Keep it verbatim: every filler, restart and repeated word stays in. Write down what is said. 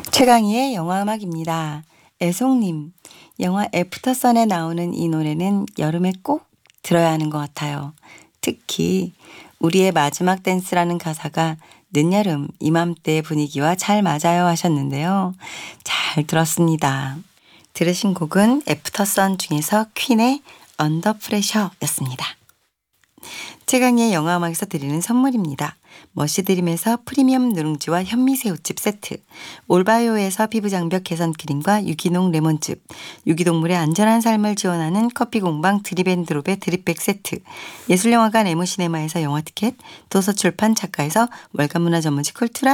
최강희의 영화음악입니다. 애송님, 영화 애프터선에 나오는 이 노래는 여름에 꼭 들어야 하는 것 같아요. 특히 우리의 마지막 댄스라는 가사가 늦여름 이맘때 분위기와 잘 맞아요 하셨는데요. 잘 들었습니다. 들으신 곡은 애프터선 중에서 퀸의 언더 프레셔였습니다. 최강희의 영화음악에서 드리는 선물입니다. 머시드림에서 프리미엄 누룽지와 현미새우칩 세트, 올바이오에서 피부장벽 개선 크림과 유기농 레몬즙, 유기동물의 안전한 삶을 지원하는 커피공방 드립앤드롭의 드립백 세트, 예술영화관 에모시네마에서 영화티켓, 도서출판 작가에서 월간문화 전문지 쿨투라